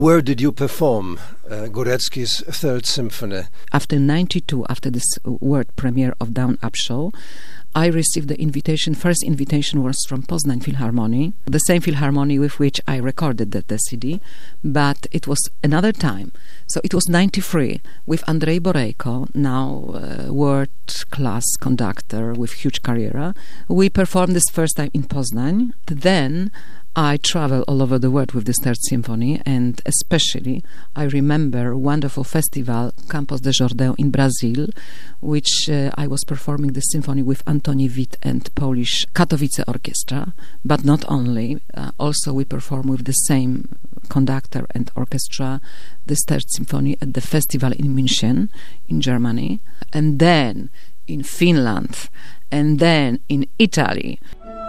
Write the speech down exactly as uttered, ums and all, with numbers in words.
Where did you perform uh, Górecki's Third Symphony? After ninety-two, after this world premiere of Down Up Show, I received the invitation. First invitation was from Poznań Philharmonic, the same Philharmonic with which I recorded the, the C D, but it was another time. So it was ninety-three with Andrzej Borejko, now uh, world-class conductor with huge career. We performed this first time in Poznań. Then I travel all over the world with this Third Symphony, and especially I remember a wonderful festival, Campos de Jordão in Brazil, which uh, I was performing the symphony with Antoni Witt and Polish Katowice Orchestra. But not only, uh, also we perform with the same conductor and orchestra this Third Symphony at the festival in München in Germany, and then in Finland, and then in Italy.